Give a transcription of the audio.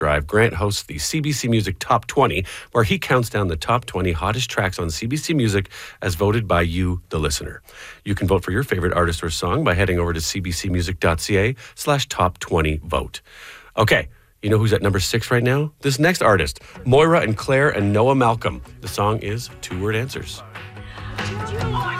Drive, Grant hosts the CBC Music Top 20, where he counts down the top 20 hottest tracks on CBC Music as voted by you, the listener. You can vote for your favorite artist or song by heading over to cbcmusic.ca/top20vote. Okay, you know who's at number 6 right now? This next artist, Moira and Claire and Noah Malcolm. The song is Two Word Answers.